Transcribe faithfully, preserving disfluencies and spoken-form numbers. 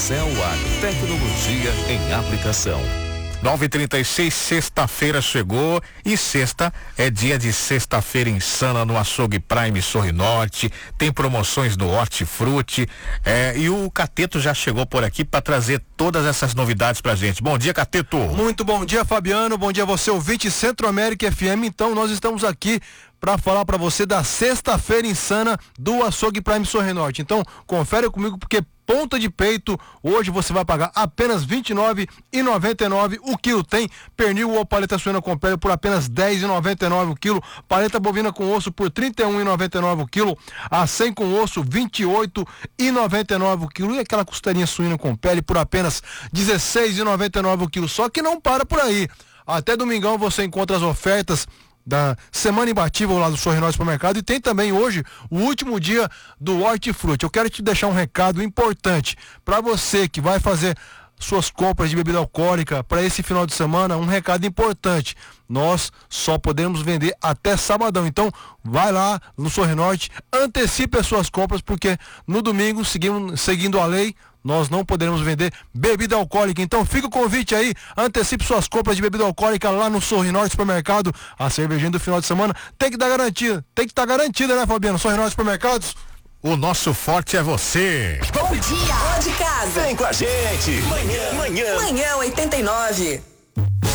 Excel, a tecnologia em aplicação. nove e trinta e seis, sexta-feira chegou e sexta é dia de sexta-feira insana no Açougue Prime Sorri Norte, tem promoções no Hortifruti, é, e o Cateto já chegou por aqui para trazer todas essas novidades pra gente. Bom dia, Cateto. Muito bom dia, Fabiano, bom dia a você, ouvinte Centro-América F M. Então nós estamos aqui para falar para você da sexta-feira insana do Açougue Prime Sorri Norte. Então confere comigo porque ponta de peito, hoje você vai pagar apenas vinte e nove reais e noventa e nove centavos o quilo. Tem pernil ou paleta suína com pele por apenas dez reais e noventa e nove centavos o quilo. Paleta bovina com osso por trinta e um reais e noventa e nove centavos o quilo. A cem com osso, vinte e oito reais e noventa e nove centavos o quilo. E aquela costelinha suína com pele por apenas dezesseis reais e noventa e nove centavos o quilo. Só que não para por aí. Até domingão você encontra as ofertas da Semana Imbatível lá do Sorri Norte Supermercado, e tem também hoje o último dia do Hortifruti. Eu quero te deixar um recado importante para você que vai fazer suas compras de bebida alcoólica para esse final de semana. Um recado importante: nós só podemos vender até sabadão. Então vai lá no Sorri Norte, antecipe as suas compras, porque no domingo, seguindo, seguindo a lei, nós não poderemos vender bebida alcoólica. Então fica o convite aí, antecipe suas compras de bebida alcoólica lá no Sorri Norte Supermercado. A cervejinha do final de semana tem que dar garantia, tem que estar tá garantida, né, Fabiano? Sorri Norte Supermercados, o nosso forte é você. Bom dia, ó de casa. Vem com a gente. Manhã, manhã. Manhã oitenta e nove.